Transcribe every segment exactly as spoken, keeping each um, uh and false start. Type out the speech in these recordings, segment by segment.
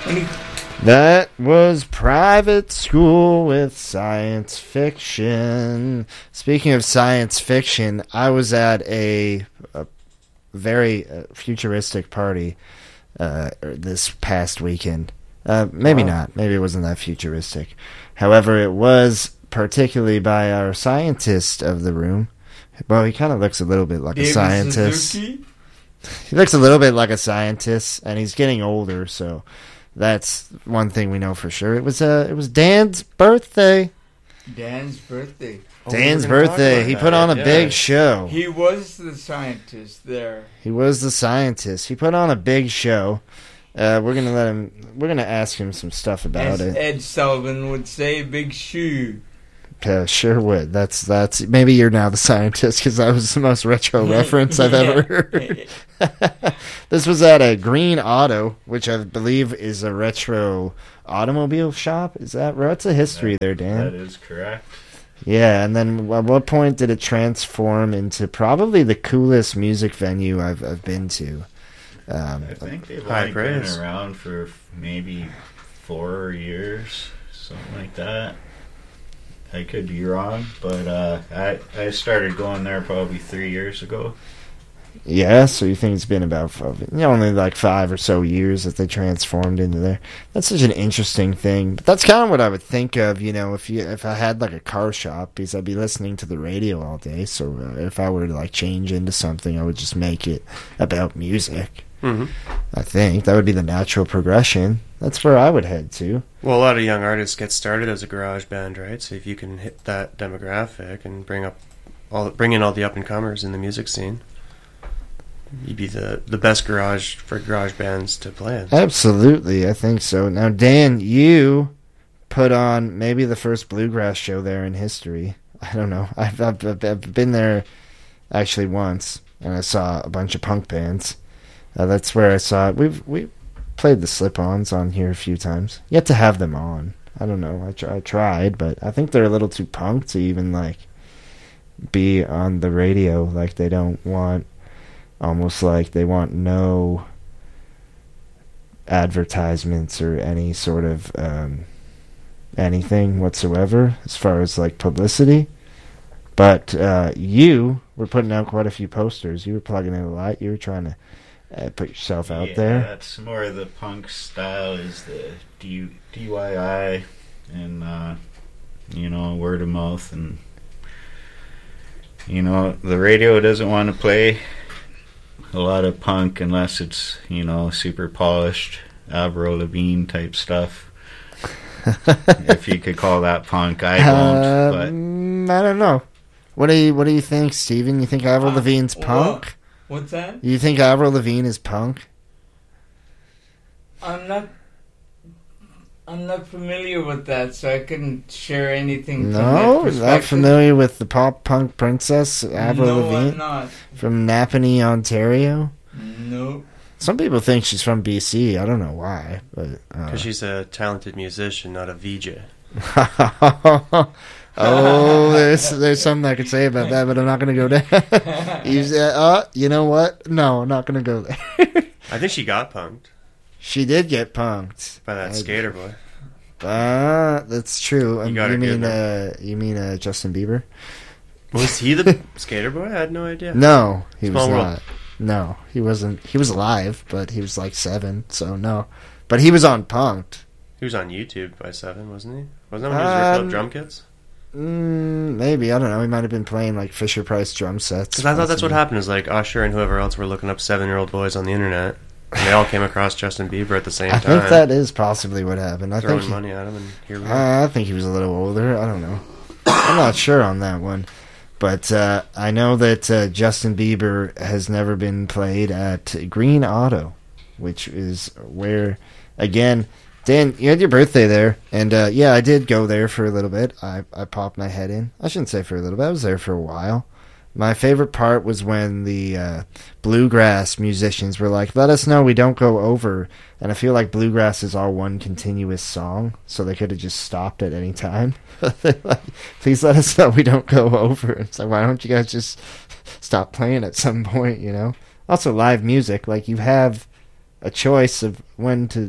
That was Private School with Science Fiction. Speaking of science fiction, I was at a, a very uh, futuristic party uh, this past weekend. Uh, maybe oh. not. Maybe it wasn't that futuristic. However, it was particularly by our scientist of the room. Well, he kind of looks a little bit like David a scientist. Suzuki? He looks a little bit like a scientist, and he's getting older, so that's one thing we know for sure. It was uh, it was Dan's birthday. Dan's birthday. Oh, Dan's birthday. He put on a yeah. big show. He was the scientist there. He was the scientist. He put on a big show. Uh, we're gonna let him. We're gonna ask him some stuff about As it. Ed Sullivan would say, "Big shoe." Yeah, sure would. That's that's. Maybe you're now the scientist because that was the most retro reference I've ever heard. This was at a Green Auto, which I believe is a retro automobile shop. Is that right? What's the history that, there, Dan? That is correct. Yeah, and then at what point did it transform into probably the coolest music venue I've I've been to? Um, I think they've only been around for maybe four years, something like that. I could be wrong, but uh, I I started going there probably three years ago. Yeah, so you think it's been about five, you know, only like five or so years that they transformed into there. That's such an interesting thing. But that's kind of what I would think of, you know, if you if I had like a car shop, because I'd be listening to the radio all day. So uh, if I were to like change into something, I would just make it about music. Mm-hmm. I think that would be the natural progression. That's where I would head to. Well, a lot of young artists get started as a garage band, right? So if you can hit that demographic and bring up all, bring in all the up and comers in the music scene, you'd be the, the best garage for garage bands to play in. Absolutely, I think so. Now, Dan, you put on maybe the first bluegrass show there in history. I don't know. I've I've, I've been there actually once, and I saw a bunch of punk bands. Uh, that's where I saw it. We've we played the Slip-Ons on here a few times. Yet to have them on. I don't know. I, tr- I tried, but I think they're a little too punk to even like be on the radio. Like they don't want, almost like they want no advertisements or any sort of um, anything whatsoever as far as like publicity. But uh, you were putting out quite a few posters. You were plugging in a lot. You were trying to Uh, put yourself out yeah, there. That's more of the punk style, is the D- DIY and uh, you know, word of mouth, and you know, the radio doesn't want to play a lot of punk unless it's, you know, super polished Avril Lavigne type stuff. If you could call that punk, I don't. Um, but I don't know. What do you What do you think, Steven? You think Avril uh, Lavigne's punk? What? What's that? You think Avril Lavigne is punk? I'm not. I'm not familiar with that, so I couldn't share anything. No, from is that familiar with the pop punk princess Avril no, Lavigne? I'm not. From Napanee, Ontario. No. Some people think she's from B C. I don't know why, but because uh, she's a talented musician, not a V J. Oh, there's there's something I could say about that, but I'm not going to go there. you, uh, you know what? No, I'm not going to go there. I think she got punked. She did get punked by that I, skater boy. Uh, that's true. You, um, you mean uh, you mean uh, Justin Bieber? Was he the skater boy? I had no idea. No, he Small was world. not. No, he wasn't. He was alive, but he was like seven, so no. But he was on Punked. He was on YouTube by seven, wasn't he? Wasn't that when he was ripping Um, up drum kits? Mm, maybe, I don't know. He might have been playing like Fisher Price drum sets. Because I thought that's what happened. Is like Usher and whoever else were looking up seven-year-old boys on the internet, and they all came across Justin Bieber at the same I time. I think that is possibly what happened. I Throwing think he, money at him, and here we are. uh, I think he was a little older. I don't know. I'm not sure on that one. But uh, I know that uh, Justin Bieber has never been played at Green Auto, which is where, again, Dan, you had your birthday there, and uh, yeah, I did go there for a little bit. I, I popped my head in. I shouldn't say for a little bit. I was there for a while. My favorite part was when the uh, bluegrass musicians were like, let us know we don't go over. And I feel like bluegrass is all one continuous song, so they could have just stopped at any time. Like, please let us know we don't go over. It's like, why don't you guys just stop playing at some point, you know? Also, live music, like, you have a choice of when to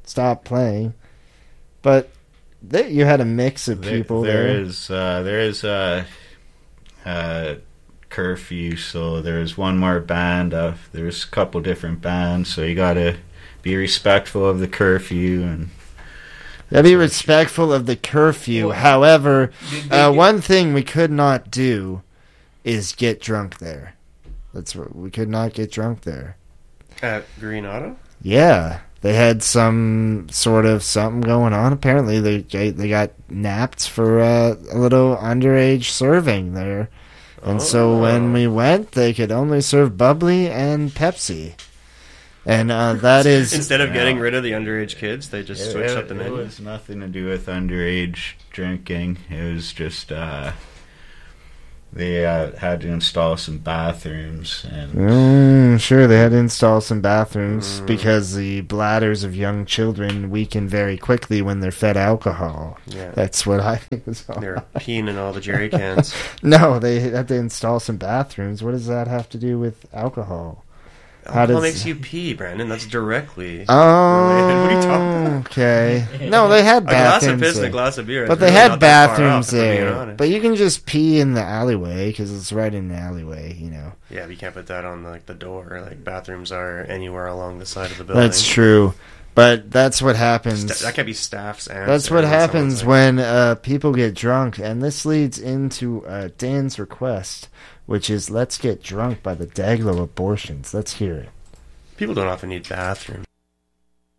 stopped playing. But they, you had a mix of There- people there there. is uh, there is a uh, uh, curfew, so there's one more band. Uh, there's a couple different bands, so you gotta be respectful of the curfew. And Gotta be respectful of the curfew. Well, However, Did they uh, get- one thing we could not do is get drunk there. That's what we could not get drunk there. At Green Auto? Yeah, they had some sort of something going on. Apparently, they they they got napped for uh, a little underage serving there, and so when we went, they could only serve bubbly and Pepsi, and uh, that is Instead of No. getting rid of the underage kids, they just it, switched it, up the it menu. was nothing to do with underage drinking. It was just uh, they uh, had to install some bathrooms, and Mm, sure, they had to install some bathrooms Mm. because the bladders of young children weaken very quickly when they're fed alcohol. Yeah. That's what I think was all. They're peeing in all the jerry cans. No, they had to install some bathrooms. What does that have to do with alcohol? How Alcohol does- makes you pee, Brandon. That's directly. Oh, Related. What are you talking about? okay. No, they had A glass of bathrooms piss and a there. glass of beer. But is they really had not that far bathrooms off, if we're being there. honest. But you can just pee in the alleyway because it's right in the alleyway, you know. Yeah, but you can't put that on like the door. Like bathrooms are anywhere along the side of the building. That's true. But that's what happens. Sta- that can't be staff's answer. That's what when happens someone's like- when uh, people get drunk, and this leads into uh, Dan's request, which is "Let's Get Drunk" by the Daglo Abortions. Let's hear it. people don't often need bathrooms.